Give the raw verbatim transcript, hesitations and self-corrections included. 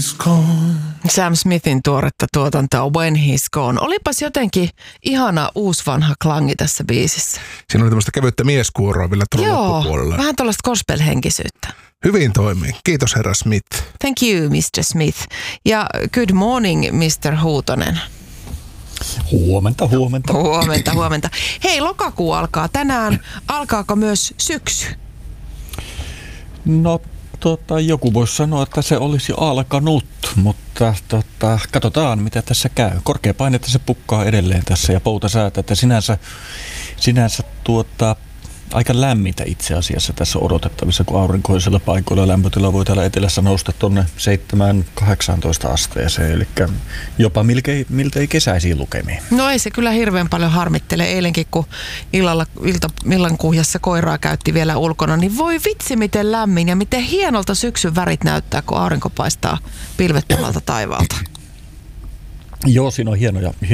he's gone. Sam Smithin tuoretta tuotantoa When He's Gone. Olipas jotenkin ihana uusvanha klangi tässä biisissä. Siinä oli tämmöistä kevyttä mieskuoroa vielä tuolla Joo, loppupuolella. vähän tuollaista gospel-henkisyyttä. Hyvin toimii. Kiitos herra Smith. Thank you, mister Smith. Ja good morning, mister Huutonen. Huomenta, huomenta. Huomenta, huomenta. Hei, lokakuu alkaa tänään. Alkaako myös syksy? No, tota, joku voisi sanoa, että se olisi alkanut, mutta tota, katsotaan, mitä tässä käy. Korkea painetta se pukkaa edelleen tässä ja poutasäätä, että sinänsä, sinänsä tuota, aika lämmintä itse asiassa tässä odotettavissa, kun aurinkoisilla paikoilla lämpötila voi täällä etelässä nousta tuonne seitsemän kahdeksantoista asteeseen, eli jopa miltei, miltei kesäisiin lukemiin. No ei se kyllä hirveän paljon harmittele. Eilenkin, kun illalla, ilta, illankuhjassa koiraa käytti vielä ulkona, niin voi vitsi miten lämmin ja miten hienolta syksyn värit näyttää, kun aurinko paistaa pilvettömältä taivaalta. Joo, siinä on hienoja,